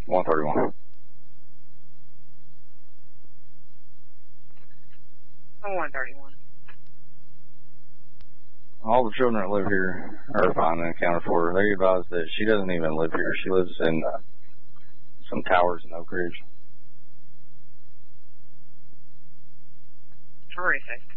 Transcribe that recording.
131. Oh, 131. All the children that live here are fine and accounted for. They advised that she doesn't even live here. She lives in some towers in Oak Ridge. Terrific.